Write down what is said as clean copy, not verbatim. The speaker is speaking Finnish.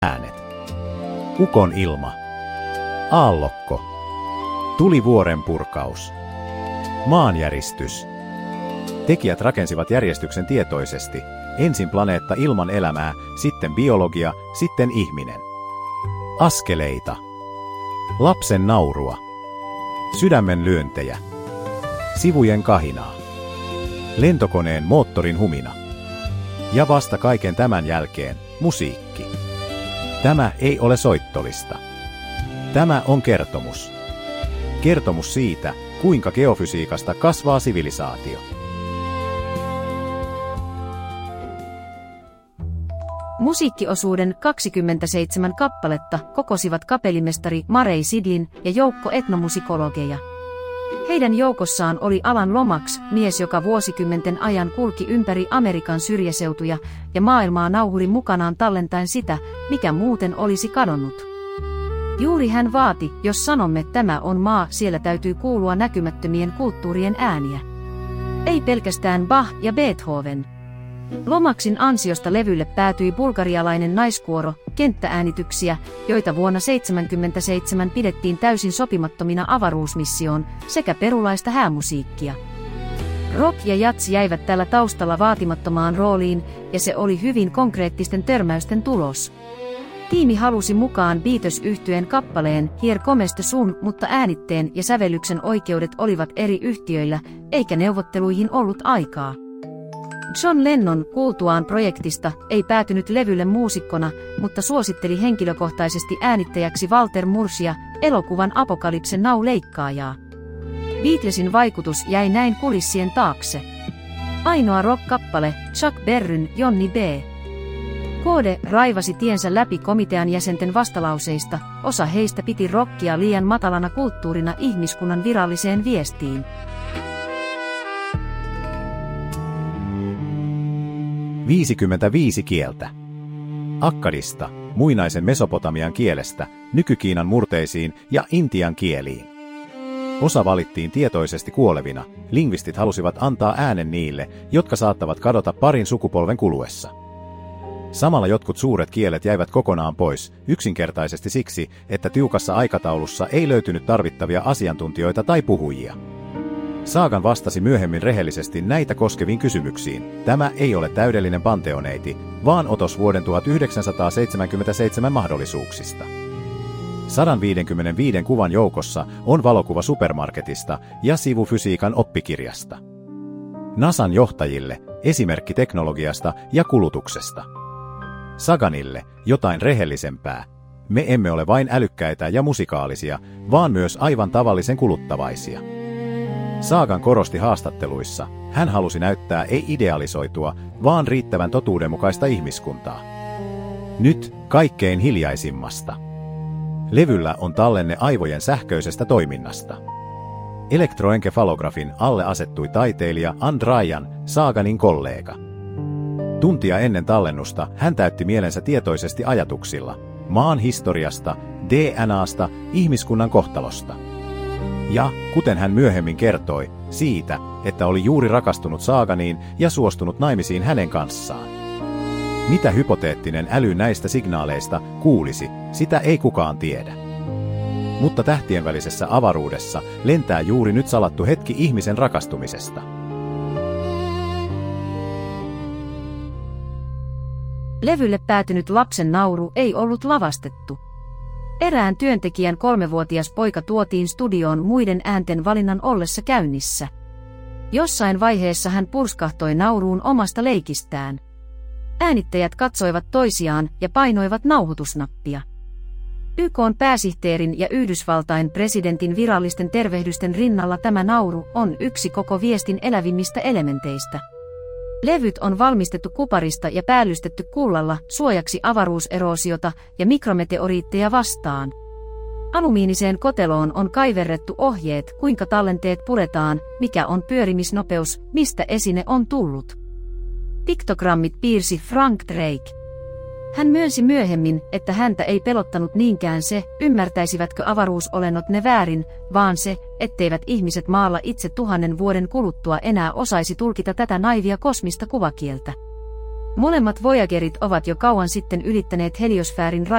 äänet. Ukon ilma. Aallokko. Tulivuoren purkaus. Maanjäristys. Tekijät rakensivat järjestyksen tietoisesti. Ensin planeetta ilman elämää, sitten biologia, sitten ihminen. Askeleita. Lapsen naurua. Sydämen lyöntejä. Sivujen kahinaa. Lentokoneen moottorin humina. Ja vasta kaiken tämän jälkeen musiikki. Tämä ei ole soittolista. Tämä on kertomus. Kertomus siitä, kuinka geofysiikasta kasvaa sivilisaatio. Musiikkiosuuden 27 kappaletta kokosivat kapellimestari Murray Sidlin ja joukko etnomusikologeja. Heidän joukossaan oli Alan Lomax, mies joka vuosikymmenten ajan kulki ympäri Amerikan syrjäseutuja ja maailmaa nauhuri mukanaan tallentaen sitä, mikä muuten olisi kadonnut. Juuri hän vaati, jos sanomme tämä on maa, siellä täytyy kuulua näkymättömien kulttuurien ääniä. Ei pelkästään Bach ja Beethoven. Lomaxin ansiosta levylle päätyi bulgarialainen naiskuoro, kenttääänityksiä, joita vuonna 1977 pidettiin täysin sopimattomina avaruusmissioon, sekä perulaista häämusiikkia. Rock ja jazz jäivät tällä taustalla vaatimattomaan rooliin, ja se oli hyvin konkreettisten törmäysten tulos. Tiimi halusi mukaan Beatles-yhtyeen kappaleen Here Comes the Sun, mutta äänitteen ja sävellyksen oikeudet olivat eri yhtiöillä, eikä neuvotteluihin ollut aikaa. John Lennon kuultuaan projektista ei päätynyt levylle muusikkona, mutta suositteli henkilökohtaisesti äänittäjäksi Walter Murshia, elokuvan Apocalypse Now-leikkaajaa. Beatlesin vaikutus jäi näin kulissien taakse. Ainoa rock-kappale, Chuck Berryn Johnny B. Code raivasi tiensä läpi komitean jäsenten vastalauseista, osa heistä piti rockia liian matalana kulttuurina ihmiskunnan viralliseen viestiin. – 55 kieltä. Akkadista, muinaisen Mesopotamian kielestä, nyky-Kiinan murteisiin ja Intian kieliin. Osa valittiin tietoisesti kuolevina, lingvistit halusivat antaa äänen niille, jotka saattavat kadota parin sukupolven kuluessa. Samalla jotkut suuret kielet jäivät kokonaan pois, yksinkertaisesti siksi, että tiukassa aikataulussa ei löytynyt tarvittavia asiantuntijoita tai puhujia. Saagan vastasi myöhemmin rehellisesti näitä koskeviin kysymyksiin. Tämä ei ole täydellinen panteoneiti, vaan otos vuoden 1977 mahdollisuuksista. 155 kuvan joukossa on valokuva supermarketista ja sivu fysiikan oppikirjasta. NASAn johtajille esimerkki teknologiasta ja kulutuksesta. Saganille jotain rehellisempää. Me emme ole vain älykkäitä ja musikaalisia, vaan myös aivan tavallisen kuluttavaisia. Saagan korosti haastatteluissa, hän halusi näyttää ei idealisoitua, vaan riittävän totuudenmukaista ihmiskuntaa. Nyt kaikkein hiljaisimmasta. Levyllä on tallenne aivojen sähköisestä toiminnasta. Elektroenkefalografin alle asettui taiteilija Andrayan, Saaganin kollega. Tuntia ennen tallennusta hän täytti mielensä tietoisesti ajatuksilla, maan historiasta, DNAsta, ihmiskunnan kohtalosta. Ja, kuten hän myöhemmin kertoi, siitä, että oli juuri rakastunut Saaganiin ja suostunut naimisiin hänen kanssaan. Mitä hypoteettinen äly näistä signaaleista kuulisi, sitä ei kukaan tiedä. Mutta tähtien välisessä avaruudessa lentää juuri nyt salattu hetki ihmisen rakastumisesta. Levylle päätynyt lapsen nauru ei ollut lavastettu. Erään työntekijän 3-vuotias poika tuotiin studioon muiden äänten valinnan ollessa käynnissä. Jossain vaiheessa hän purskahtoi nauruun omasta leikistään. Äänittäjät katsoivat toisiaan ja painoivat nauhoitusnappia. YK:n pääsihteerin ja Yhdysvaltain presidentin virallisten tervehdysten rinnalla tämä nauru on yksi koko viestin elävimmistä elementeistä. Levyt on valmistettu kuparista ja päällystetty kullalla suojaksi avaruuseroosiota ja mikrometeoriitteja vastaan. Alumiiniseen koteloon on kaiverrettu ohjeet, kuinka tallenteet puretaan, mikä on pyörimisnopeus, mistä esine on tullut. Piktogrammit piirsi Frank Drake. Hän myönsi myöhemmin, että häntä ei pelottanut niinkään se, ymmärtäisivätkö avaruusolennot ne väärin, vaan se, etteivät ihmiset maalla itse 1000 vuoden kuluttua enää osaisi tulkita tätä naivia kosmista kuvakieltä. Molemmat Voyagerit ovat jo kauan sitten ylittäneet heliosfäärin